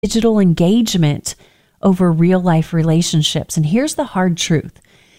digital engagement over real life relationships. And here's the hard truth.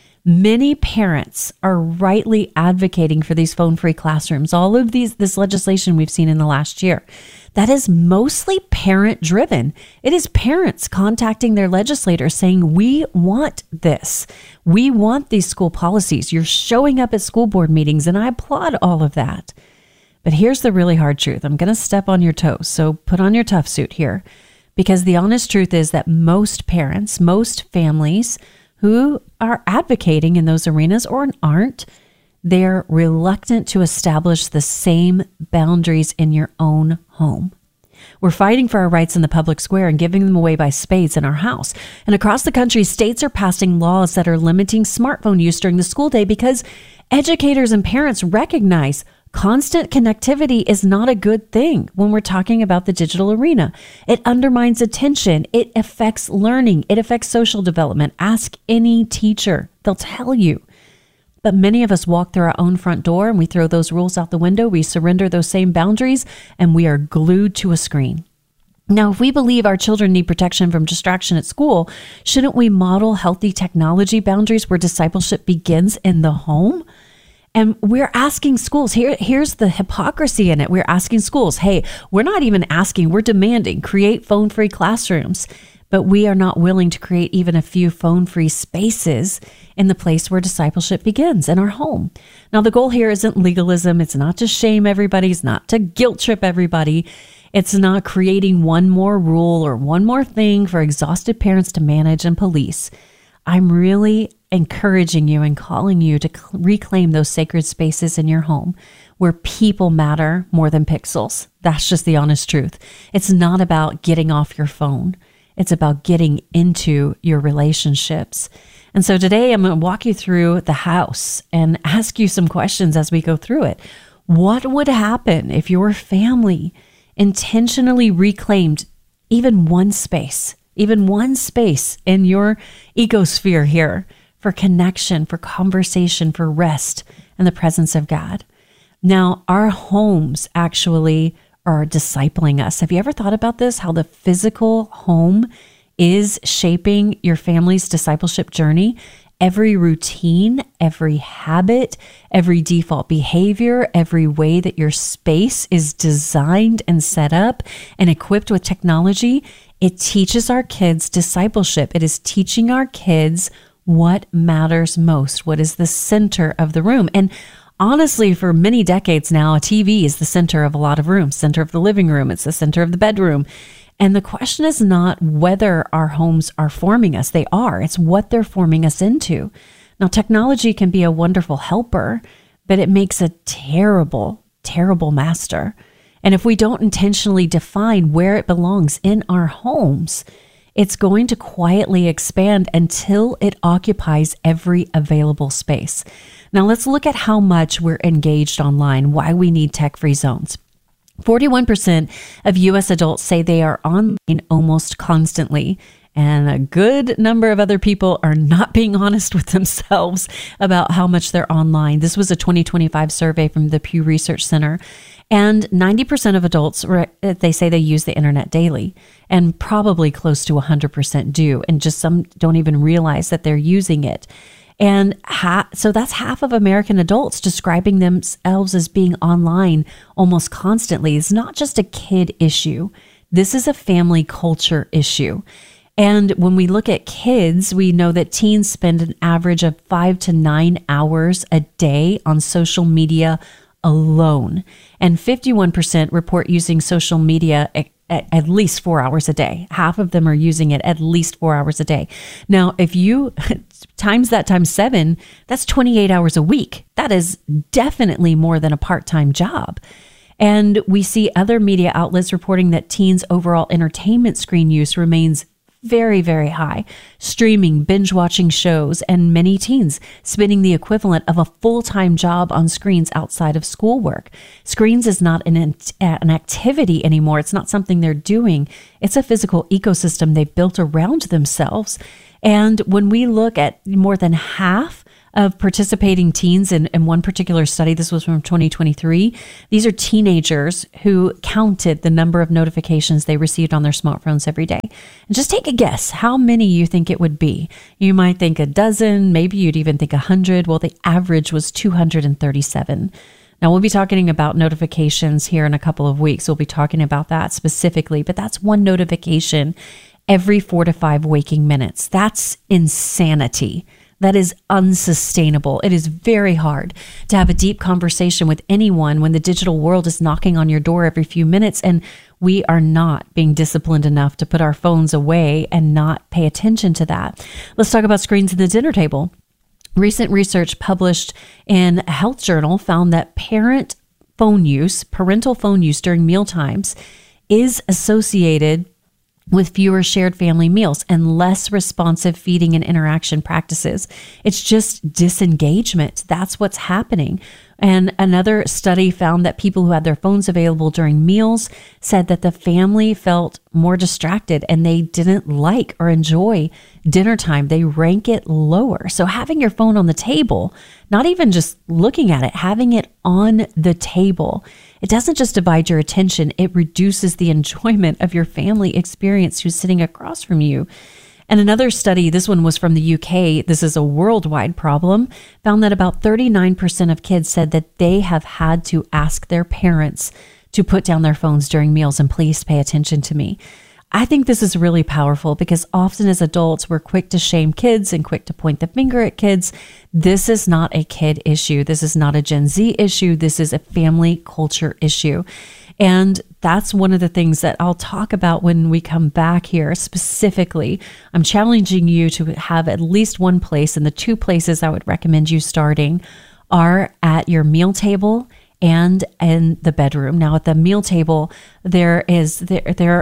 Many parents are rightly advocating for these phone-free classrooms. All of this legislation we've seen in the last year, that is mostly parent-driven. It is parents contacting their legislators saying, we want this. We want these school policies. You're showing up at school board meetings, and I applaud all of that. But here's the really hard truth. I'm going to step on your toes, so put on your tough suit here, because the honest truth is that most parents, most families who are advocating in those arenas or aren't, they're reluctant to establish the same boundaries in your own home. We're fighting for our rights in the public square and giving them away by spades in our house. And across the country, states are passing laws that are limiting smartphone use during the school day because educators and parents recognize constant connectivity is not a good thing when we're talking about the digital arena. It undermines attention. It affects learning. It affects social development. Ask any teacher. They'll tell you. But many of us walk through our own front door and we throw those rules out the window. We surrender those same boundaries and we are glued to a screen. Now, if we believe our children need protection from distraction at school, shouldn't we model healthy technology boundaries where discipleship begins in the home? And we're asking schools, here's the hypocrisy in it. We're asking schools, hey, we're not even asking, we're demanding, create phone-free classrooms. But we are not willing to create even a few phone-free spaces in the place where discipleship begins, in our home. Now, the goal here isn't legalism. It's not to shame everybody. It's not to guilt trip everybody. It's not creating one more rule or one more thing for exhausted parents to manage and police. I'm really encouraging you and calling you to reclaim those sacred spaces in your home where people matter more than pixels. That's just the honest truth. It's not about getting off your phone. It's about getting into your relationships. And so today I'm going to walk you through the house and ask you some questions as we go through it. What would happen if your family intentionally reclaimed even one space in your ecosphere here for connection, for conversation, for rest, and the presence of God? Now, our homes actually are discipling us. Have you ever thought about this? How the physical home is shaping your family's discipleship journey? Every routine, every habit, every default behavior, every way that your space is designed and set up and equipped with technology, it teaches our kids discipleship. It is teaching our kids what matters most, what is the center of the room. And honestly, for many decades now, a TV is the center of a lot of rooms, center of the living room. It's the center of the bedroom. And the question is not whether our homes are forming us. They are. It's what they're forming us into. Now, technology can be a wonderful helper, but it makes a terrible, terrible master. And if we don't intentionally define where it belongs in our homes, it's going to quietly expand until it occupies every available space. Now, let's look at how much we're engaged online, why we need tech-free zones. 41% of U.S. adults say they are online almost constantly, and a good number of other people are not being honest with themselves about how much they're online. This was a 2025 survey from the Pew Research Center, and 90% of adults, they say they use the internet daily, and probably close to 100% do, and just some don't even realize that they're using it. And so that's half of American adults describing themselves as being online almost constantly. It's not just a kid issue. This is a family culture issue. And when we look at kids, we know that teens spend an average of 5 to 9 hours a day on social media alone. And 51% report using social media at least 4 hours a day. Half of them are using it at least 4 hours a day. Now, if you times that times 7, that's 28 hours a week. That is definitely more than a part-time job. And we see other media outlets reporting that teens' overall entertainment screen use remains very, very high. Streaming, binge watching shows, and many teens spending the equivalent of a full-time job on screens outside of schoolwork. Screens is not an activity anymore. It's not something they're doing. It's a physical ecosystem they've built around themselves. And when we look at more than half of participating teens in one particular study. This was from 2023. These are teenagers who counted the number of notifications they received on their smartphones every day. And just take a guess how many you think it would be. You might think a dozen, maybe you'd even think 100. Well, the average was 237. Now, we'll be talking about notifications here in a couple of weeks. We'll be talking about that specifically, but that's one notification every 4 to 5 waking minutes. That's insanity. That is unsustainable. It is very hard to have a deep conversation with anyone when the digital world is knocking on your door every few minutes and we are not being disciplined enough to put our phones away and not pay attention to that. Let's talk about screens at the dinner table. Recent research published in a health journal found that parental phone use during meal times is associated with fewer shared family meals and less responsive feeding and interaction practices. It's just disengagement. That's what's happening. And another study found that people who had their phones available during meals said that the family felt more distracted and they didn't like or enjoy dinner time. They rank it lower. So having your phone on the table, not even just looking at it, having it on the table, it doesn't just divide your attention, it reduces the enjoyment of your family experience who's sitting across from you. And another study, this one was from the UK, this is a worldwide problem, found that about 39% of kids said that they have had to ask their parents to put down their phones during meals and please pay attention to me. I think this is really powerful because often as adults, we're quick to shame kids and quick to point the finger at kids. This is not a kid issue. This is not a Gen Z issue. This is a family culture issue. And that's one of the things that I'll talk about when we come back here. Specifically, I'm challenging you to have at least one place, and the 2 places I would recommend you starting are at your meal table and in the bedroom. Now, at the meal table, there was a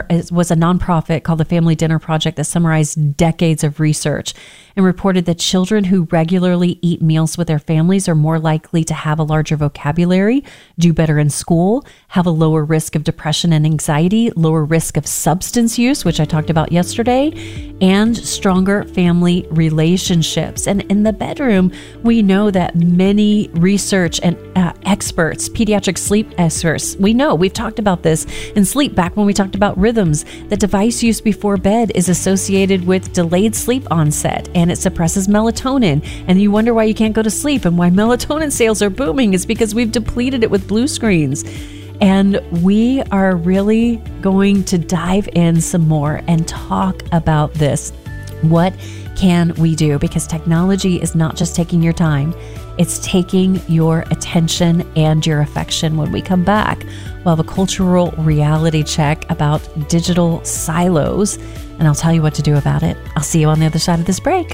nonprofit called the Family Dinner Project that summarized decades of research and reported that children who regularly eat meals with their families are more likely to have a larger vocabulary, do better in school, have a lower risk of depression and anxiety, lower risk of substance use, which I talked about yesterday, and stronger family relationships. And in the bedroom, we know that many research and experts, pediatric sleep experts, we've talked about this in sleep back when we talked about rhythms, that device use before bed is associated with delayed sleep onset and it suppresses melatonin. And you wonder why you can't go to sleep and why melatonin sales are booming. It's because we've depleted it with blue screens. And we are really going to dive in some more and talk about this. What can we do? Because technology is not just taking your time, it's taking your attention and your affection. When we come back, we'll have a cultural reality check about digital silos, and I'll tell you what to do about it. I'll see you on the other side of this break.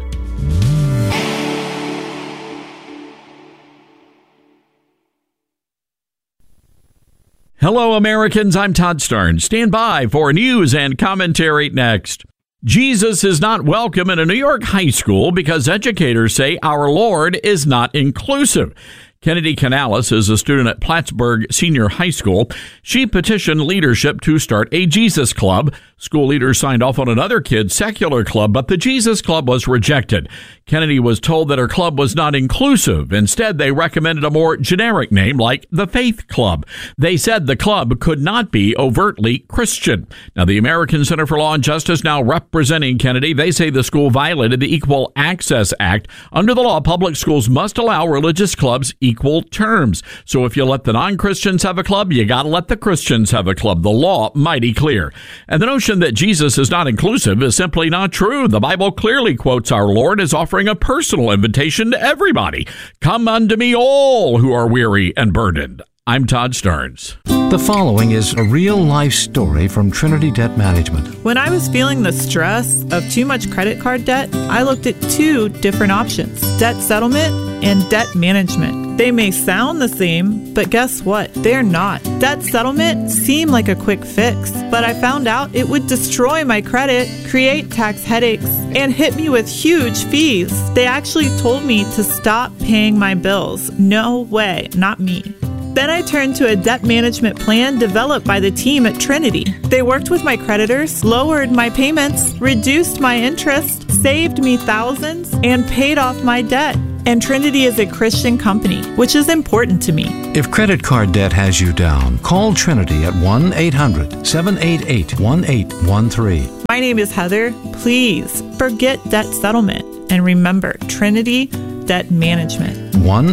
Hello, Americans. I'm Todd Starnes. Stand by for news and commentary next. Jesus is not welcome in a New York high school because educators say our Lord is not inclusive. Kennedy Canales is a student at Plattsburgh Senior High School. She petitioned leadership to start a Jesus Club. School leaders signed off on another kid's secular club, but the Jesus Club was rejected. Kennedy was told that her club was not inclusive. Instead, they recommended a more generic name like the Faith Club. They said the club could not be overtly Christian. Now, the American Center for Law and Justice now representing Kennedy. They say the school violated the Equal Access Act. Under the law, public schools must allow religious clubs equal terms. So if you let the non-Christians have a club, you got to let the Christians have a club. The law mighty clear. And the notion that Jesus is not inclusive is simply not true. The Bible clearly quotes our Lord as offering a personal invitation to everybody. Come unto me all who are weary and burdened. I'm Todd Starnes. The following is a real-life story from Trinity Debt Management. When I was feeling the stress of too much credit card debt, I looked at 2 different options: debt settlement and debt management. They may sound the same, but guess what? They're not. Debt settlement seemed like a quick fix, but I found out it would destroy my credit, create tax headaches, and hit me with huge fees. They actually told me to stop paying my bills. No way, not me. Then I turned to a debt management plan developed by the team at Trinity. They worked with my creditors, lowered my payments, reduced my interest, saved me thousands, and paid off my debt. And Trinity is a Christian company, which is important to me. If credit card debt has you down, call Trinity at 1-800-788-1813. My name is Heather. Please forget debt settlement and remember Trinity Debt Management.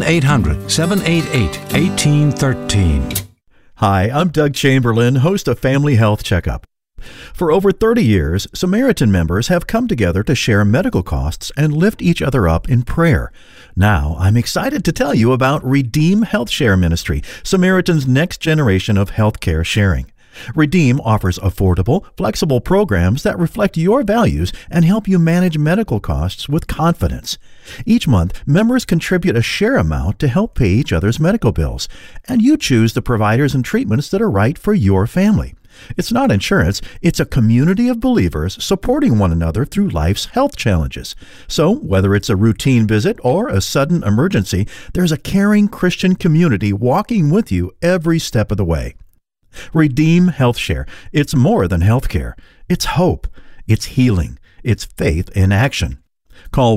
1-800-788-1813. Hi, I'm Doug Chamberlain, host of Family Health Checkup. For over 30 years, Samaritan members have come together to share medical costs and lift each other up in prayer. Now, I'm excited to tell you about Redeem Health Share Ministry, Samaritan's next generation of healthcare sharing. Redeem offers affordable, flexible programs that reflect your values and help you manage medical costs with confidence. Each month, members contribute a share amount to help pay each other's medical bills, and you choose the providers and treatments that are right for your family. It's not insurance, it's a community of believers supporting one another through life's health challenges. So, whether it's a routine visit or a sudden emergency, there's a caring Christian community walking with you every step of the way. Redeem Health Share. It's more than healthcare. It's hope. It's healing. It's faith in action. Call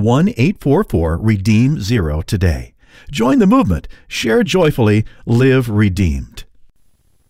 1-844-REDEEM-0 today. Join the movement. Share joyfully. Live redeemed.